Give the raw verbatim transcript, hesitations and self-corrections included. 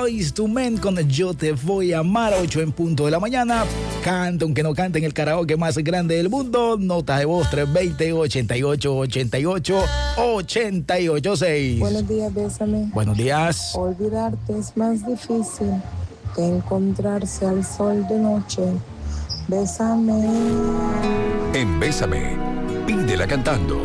Boyz two Men con Yo Te Voy a Amar, ocho en punto de la mañana. Canta aunque no cante en el karaoke más grande del mundo. Nota de voz tres dos cero, ochenta y ocho, ochenta y ocho, ochenta y ocho seis. Buenos días, Bésame. Buenos días. Olvidarte es más difícil que encontrarse al sol de noche. Bésame. En Bésame, pídela cantando.